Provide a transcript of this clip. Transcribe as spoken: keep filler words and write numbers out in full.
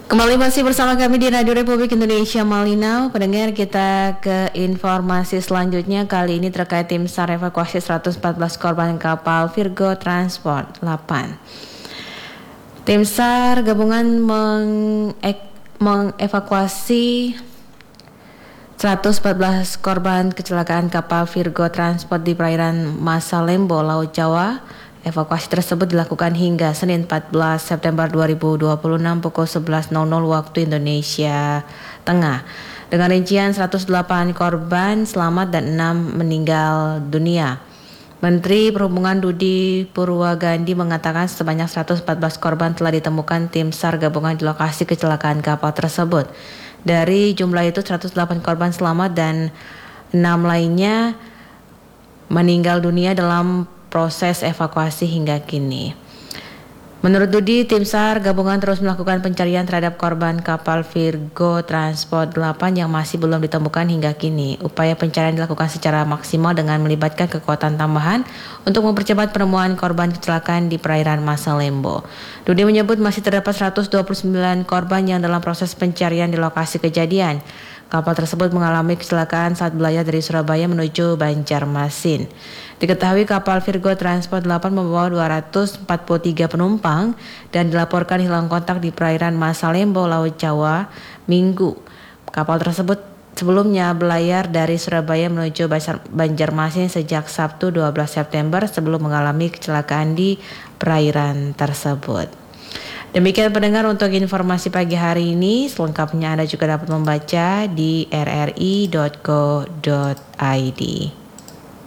Kembali masih bersama kami di Radio Republik Indonesia Malinau. Pendengar, kita ke informasi selanjutnya. Kali ini terkait tim SAR evakuasi seratus empat belas korban kapal Virgo Transport delapan. Tim SAR gabungan mengek, mengevakuasi seratus empat belas korban kecelakaan kapal Virgo Transport di perairan Masalembo, Laut Jawa. Evakuasi tersebut dilakukan hingga Senin empat belas September dua ribu dua puluh enam pukul sebelas waktu Indonesia Tengah. Dengan rincian seratus delapan korban selamat dan enam meninggal dunia. Menteri Perhubungan Budi Purwagandi mengatakan sebanyak seratus empat belas korban telah ditemukan tim SAR gabungan di lokasi kecelakaan kapal tersebut. Dari jumlah itu seratus delapan korban selamat dan enam lainnya meninggal dunia dalam proses evakuasi hingga kini. Menurut Budi, tim SAR gabungan terus melakukan pencarian terhadap korban kapal Virgo Transport delapan yang masih belum ditemukan hingga kini. Upaya pencarian dilakukan secara maksimal dengan melibatkan kekuatan tambahan untuk mempercepat penemuan korban kecelakaan di perairan Masalembo. Budi menyebut masih terdapat seratus dua puluh sembilan korban yang dalam proses pencarian di lokasi kejadian. Kapal tersebut mengalami kecelakaan saat berlayar dari Surabaya menuju Banjarmasin. Diketahui kapal Virgo Transport delapan membawa dua ratus empat puluh tiga penumpang dan dilaporkan hilang kontak di perairan Masalembo, Laut Jawa, Minggu. Kapal tersebut sebelumnya berlayar dari Surabaya menuju Banjarmasin sejak Sabtu dua belas September sebelum mengalami kecelakaan di perairan tersebut. Demikian pendengar untuk informasi pagi hari ini. Selengkapnya Anda juga dapat membaca di r r i dot co dot i d.